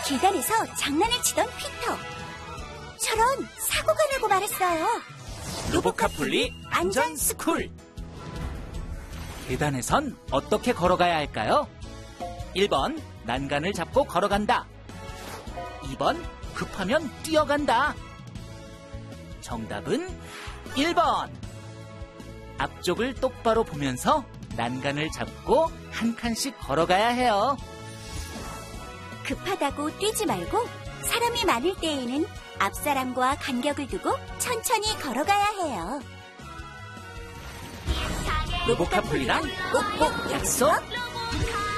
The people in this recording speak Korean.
계단에서 장난을 치던 피터. 저런, 사고가 나고 말았어요. 로보카폴리 안전스쿨. 계단에선 어떻게 걸어가야 할까요? 1번, 난간을 잡고 걸어간다. 2번, 급하면 뛰어간다. 정답은 1번. 앞쪽을 똑바로 보면서 난간을 잡고 한 칸씩 걸어가야 해요. 급하다고 뛰지 말고 사람이 많을 때에는 앞사람과 간격을 두고 천천히 걸어가야 해요. 로보카폴리랑 꼭꼭 약속.